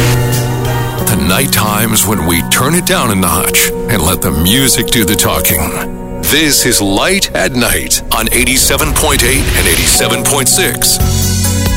The night times when we turn it down a notch and let the music do the talking. This is Light at Night on 87.8 and 87.6.